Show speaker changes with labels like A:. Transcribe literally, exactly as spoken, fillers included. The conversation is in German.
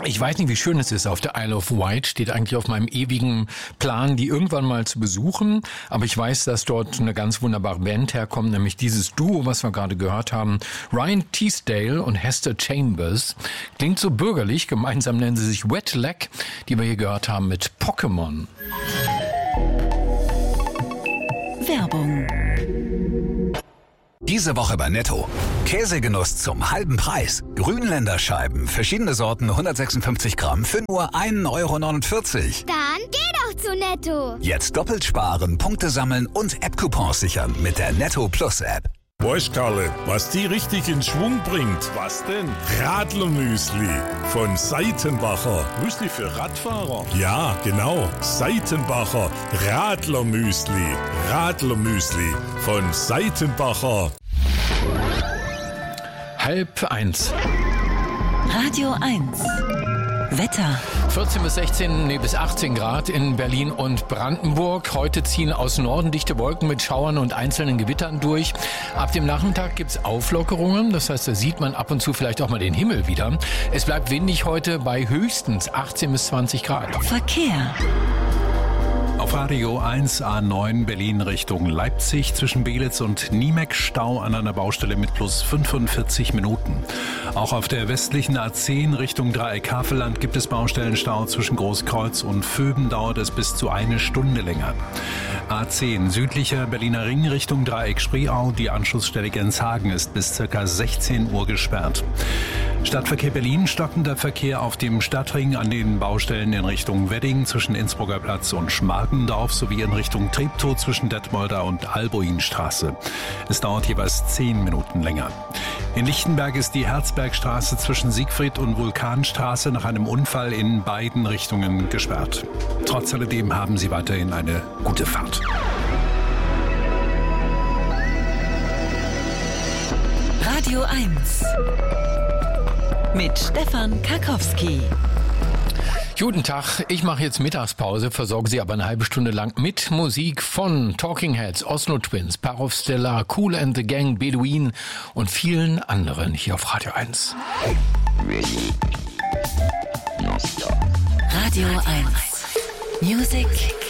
A: Ich weiß nicht, wie schön es ist auf der Isle of Wight. Steht eigentlich auf meinem ewigen Plan, die irgendwann mal zu besuchen. Aber ich weiß, dass dort eine ganz wunderbare Band herkommt, nämlich dieses Duo, was wir gerade gehört haben. Ryan Teasdale und Hester Chambers. Klingt so bürgerlich. Gemeinsam nennen sie sich Wet Leg, die wir hier gehört haben mit Pokémon.
B: Werbung.
C: Diese Woche bei Netto. Käsegenuss zum halben Preis. Grünländerscheiben, verschiedene Sorten, hundertsechsundfünfzig Gramm für nur ein Euro neunundvierzig.
D: Dann geh doch zu Netto.
C: Jetzt doppelt sparen, Punkte sammeln und App-Coupons sichern mit der Netto Plus App.
E: Weißt, Karle, was die richtig in Schwung bringt? Was denn? Radlermüsli von Seitenbacher. Müsli für Radfahrer? Ja, genau. Seitenbacher Radlermüsli. Radlermüsli von Seitenbacher.
A: Halb eins.
B: Radio eins. Wetter.
A: vierzehn bis sechzehn, nee, bis achtzehn Grad in Berlin und Brandenburg. Heute ziehen aus Norden dichte Wolken mit Schauern und einzelnen Gewittern durch. Ab dem Nachmittag gibt's Auflockerungen. Das heißt, da sieht man ab und zu vielleicht auch mal den Himmel wieder. Es bleibt windig heute bei höchstens achtzehn bis zwanzig Grad.
B: Verkehr.
F: Auf Radio eins A neun Berlin Richtung Leipzig zwischen Belitz und Niemek Stau an einer Baustelle mit plus fünfundvierzig Minuten. Auch auf der westlichen A zehn Richtung Dreieck Havelland gibt es Baustellenstau zwischen Großkreuz und Vöben, dauert es bis zu eine Stunde länger. A zehn südlicher Berliner Ring Richtung Dreieck Spreeau, die Anschlussstelle Genshagen ist bis ca. sechzehn Uhr gesperrt. Stadtverkehr Berlin, stockender Verkehr auf dem Stadtring an den Baustellen in Richtung Wedding zwischen Innsbrucker Platz und Schmargendorf sowie in Richtung Treptow zwischen Detmolder und Albuinstraße. Es dauert jeweils zehn Minuten länger. In Lichtenberg ist die Herzbergstraße zwischen Siegfried und Vulkanstraße nach einem Unfall in beiden Richtungen gesperrt. Trotz alledem haben Sie weiterhin eine gute Fahrt.
B: Radio eins. Mit Stefan Karkowski.
A: Guten Tag, ich mache jetzt Mittagspause, versorge Sie aber eine halbe Stunde lang mit Musik von Talking Heads, Oslo Twins, Parov Stellar, Kool and the Gang, Bedouin und vielen anderen hier auf Radio eins.
B: Radio eins. Music